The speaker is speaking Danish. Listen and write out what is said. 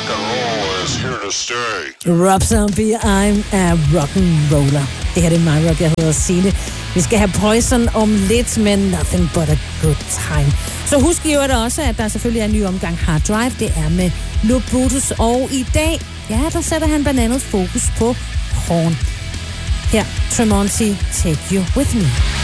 rock and roll is here to stay. Rob Zombie, I'm a rock'n'roller. Det her det er mig, Rock. Jeg hedder Signe. Vi skal have Poison om lidt, men nothing but a good time. Så husk i øvrigt også, at der selvfølgelig er en ny omgang Hard Drive. Det er med Lobotus. Og i dag, ja, der sætter han blandt andet fokus på Korn. Her, Tremonti, Take You With Me.